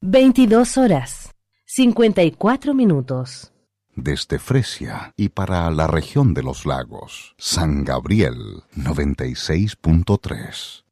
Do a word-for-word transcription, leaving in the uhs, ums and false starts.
veintidós horas, cincuenta y cuatro minutos. Desde Fresia y para la región de los lagos, San Gabriel noventa y seis punto tres.